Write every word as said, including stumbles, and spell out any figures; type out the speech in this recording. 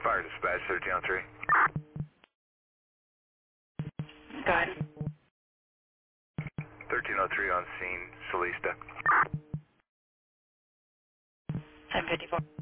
Fire dispatch, thirteen oh three. Go ahead. thirteen oh three on scene, Solista. ten fifty-four.